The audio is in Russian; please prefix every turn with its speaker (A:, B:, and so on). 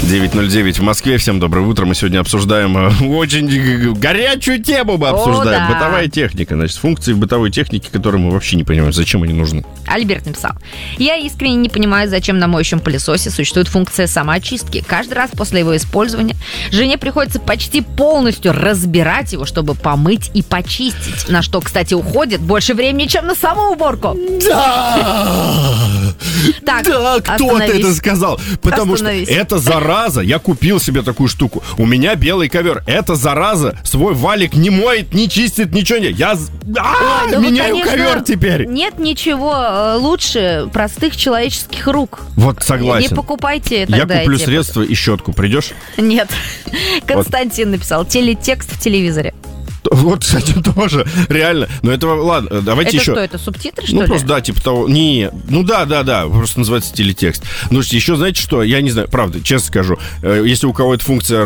A: 9:09 в Москве. Всем доброе утро. Мы сегодня обсуждаем очень горячую тему.
B: Да.
A: Бытовая техника. Значит, функции в бытовой технике, которые мы вообще не понимаем, зачем они нужны.
B: Альберт написал: я искренне не понимаю, зачем на моющем пылесосе существует функция самоочистки. Каждый раз после его использования жене приходится почти полностью разбирать его, чтобы помыть и почистить. На что, кстати, уходит больше времени, чем на саму уборку. Так,
A: да, кто-то это сказал. Потому что эта зараза, я купил себе такую штуку. У меня белый ковер. Эта зараза свой валик не моет, не чистит, ничего не. Я меняю ковер теперь.
B: Нет ничего лучше простых человеческих рук.
A: Вот согласен.
B: Не покупайте тогда.
A: Я куплю средства и щетку. Придешь?
B: Нет. Константин написал: телетекст в телевизоре.
A: Вот, кстати, тоже, реально. Но это, ладно, давайте еще.
B: Это что, это субтитры, что ли?
A: Ну, просто, да, типа того. Не, ну да, просто называется телетекст. Ну, еще знаете что? Я не знаю, правда, честно скажу. Если у кого эта функция